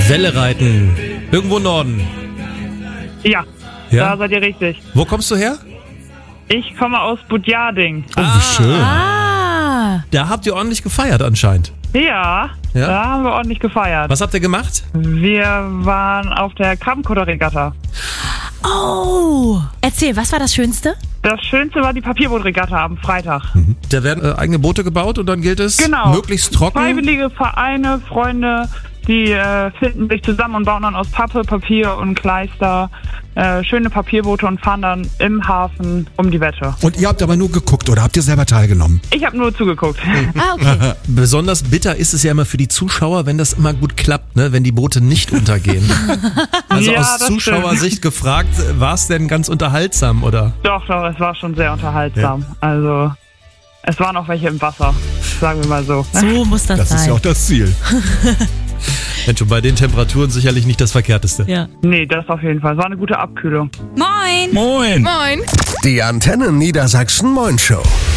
Welle reiten. Irgendwo im Norden. Ja, Ja? da seid ihr richtig. Wo kommst du her? Ich komme aus Budjading. Oh, wie schön. Da habt ihr ordentlich gefeiert anscheinend. Ja, Ja? da haben wir ordentlich gefeiert. Was habt ihr gemacht? Wir waren auf der Krabbenkutter-Regatta. Oh, erzähl, was war das Schönste? Das Schönste war die Papierbootregatta am Freitag. Da werden eigene Boote gebaut und dann gilt es Genau. möglichst trocken. Freiwillige Vereine, Freunde, die finden sich zusammen und bauen dann aus Pappe, Papier und Kleister schöne Papierboote und fahren dann im Hafen um die Wette. Und ihr habt aber nur geguckt oder habt ihr selber teilgenommen? Ich habe nur zugeguckt. Okay. Besonders bitter ist es ja immer für die Zuschauer, wenn das immer gut klappt, ne? Wenn die Boote nicht untergehen. Also Ja, aus das Zuschauersicht gefragt, war es denn ganz unterhaltsam, oder? Doch, es war schon sehr unterhaltsam. Also es waren auch welche im Wasser, sagen wir mal so. So muss das Das sein. ist ja auch das Ziel. Mensch, und bei den Temperaturen sicherlich nicht das Verkehrteste. Ja. Nee, das auf jeden Fall. Es war eine gute Abkühlung. Moin. Moin. Die Antenne Niedersachsen Moin Show.